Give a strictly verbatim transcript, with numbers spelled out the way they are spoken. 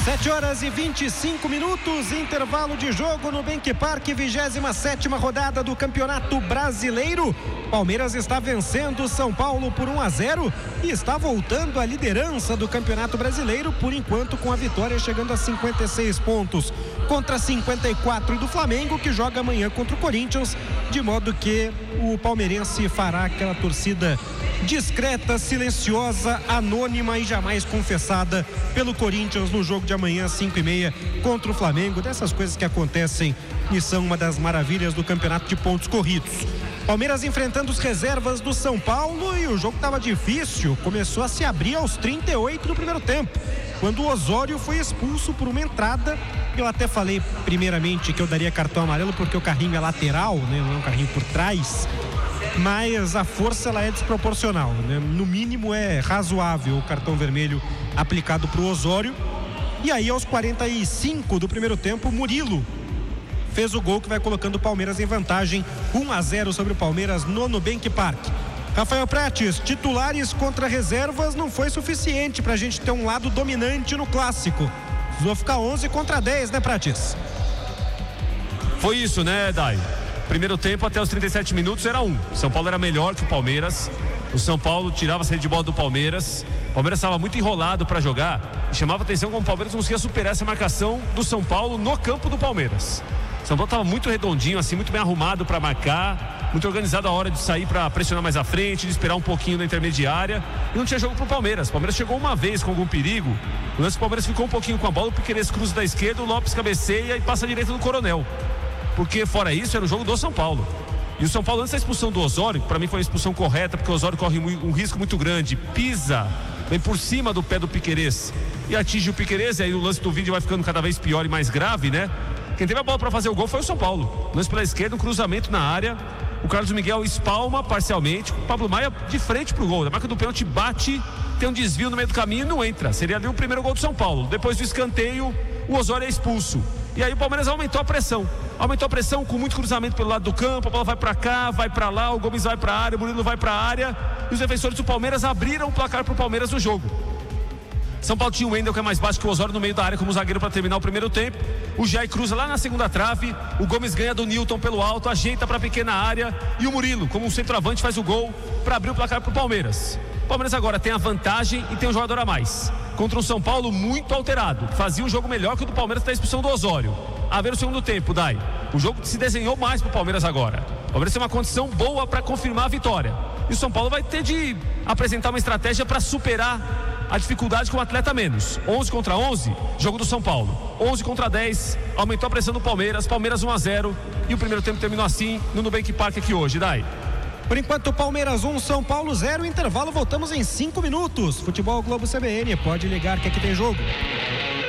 sete horas e vinte e cinco minutos, intervalo de jogo no Bank Park, vigésima sétima rodada do Campeonato Brasileiro. Palmeiras está vencendo o São Paulo por um a zero e está voltando à liderança do Campeonato Brasileiro, por enquanto com a vitória chegando a cinquenta e seis pontos contra cinquenta e quatro do Flamengo, que joga amanhã contra o Corinthians, de modo que o palmeirense fará aquela torcida discreta, silenciosa, anônima e jamais confessada pelo Corinthians no jogo de amanhã às cinco e meia contra o Flamengo. Dessas coisas que acontecem e são uma das maravilhas do campeonato de pontos corridos. Palmeiras enfrentando os reservas do São Paulo e o jogo estava difícil, começou a se abrir aos trinta e oito do primeiro tempo, quando o Osório foi expulso por uma entrada. Eu até falei primeiramente que eu daria cartão amarelo porque o carrinho é lateral, né? Não é um carrinho por trás, mas a força ela é desproporcional, né? No mínimo é razoável o cartão vermelho aplicado para o Osório. E aí aos quarenta e cinco do primeiro tempo, Murilo fez o gol que vai colocando o Palmeiras em vantagem, um a zero sobre o Palmeiras no Nubank Park. Rafael Prates, titulares contra reservas não foi suficiente pra gente ter um lado dominante no clássico. Precisou ficar onze contra dez, né, Prates? Foi isso, né, Dai? Primeiro tempo até os trinta e sete minutos era um. São Paulo era melhor que o Palmeiras. O São Paulo tirava a saída de bola do Palmeiras. O Palmeiras estava muito enrolado para jogar e chamava atenção como o Palmeiras não conseguia superar essa marcação do São Paulo no campo do Palmeiras. O São Paulo estava muito redondinho, assim, muito bem arrumado para marcar, muito organizado a hora de sair para pressionar mais à frente, de esperar um pouquinho na intermediária, e não tinha jogo para o Palmeiras. O Palmeiras chegou uma vez com algum perigo, o lance do Palmeiras ficou um pouquinho com a bola, o Piquerez cruza da esquerda, o Lopes cabeceia e passa à direita do Coronel, porque fora isso era o jogo do São Paulo. E o São Paulo, antes da expulsão do Osório, que para mim foi a expulsão correta, porque o Osório corre um risco muito grande, pisa, vem por cima do pé do Piquerez e atinge o Piquerez, e aí o lance do vídeo vai ficando cada vez pior e mais grave, né? Quem teve a bola para fazer o gol foi o São Paulo. Lance pela esquerda, um cruzamento na área. O Carlos Miguel espalma parcialmente. O Pablo Maia de frente pro gol. A marca do pênalti bate, tem um desvio no meio do caminho e não entra. Seria ali o primeiro gol do São Paulo. Depois do escanteio, o Osório é expulso. E aí o Palmeiras aumentou a pressão. Aumentou a pressão com muito cruzamento pelo lado do campo. A bola vai para cá, vai para lá. O Gomes vai para a área, o Murilo vai para a área. E os defensores do Palmeiras abriram o placar pro Palmeiras no jogo. São Paulo tinha o Wendel, que é mais baixo que o Osório, no meio da área como zagueiro para terminar o primeiro tempo. O Jair cruza lá na segunda trave. O Gomes ganha do Newton pelo alto, ajeita para a pequena área. E o Murilo, como um centroavante, faz o gol para abrir o placar para o Palmeiras. O Palmeiras agora tem a vantagem e tem um jogador a mais. Contra um São Paulo muito alterado. Fazia um jogo melhor que o do Palmeiras da expulsão do Osório. A ver o segundo tempo, Dai. O jogo se desenhou mais para o Palmeiras agora. O Palmeiras tem uma condição boa para confirmar a vitória. E o São Paulo vai ter de apresentar uma estratégia para superar a dificuldade com o atleta menos. onze contra onze, jogo do São Paulo. onze contra dez, aumentou a pressão do Palmeiras. Palmeiras um a zero. E o primeiro tempo terminou assim no Nubank Park aqui hoje, Dai. Por enquanto, Palmeiras um, São Paulo zero. Intervalo, voltamos em cinco minutos. Futebol Globo C B N, pode ligar que aqui tem jogo.